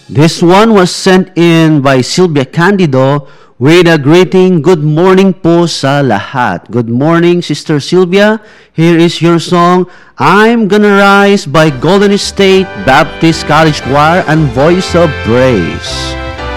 This one was sent in by Sylvia Candido with a greeting, good morning po sa lahat. Good morning, Sister Sylvia. Here is your song, I'm Gonna Rise by Golden State Baptist College Choir and Voice of Praise.